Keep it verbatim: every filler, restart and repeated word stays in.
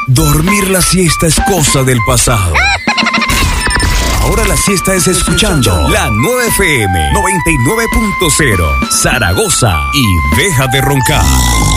Dormir la siesta es cosa del pasado. Ahora la siesta es escuchando la nueva F M noventa y nueve punto cero Zaragoza y deja de roncar.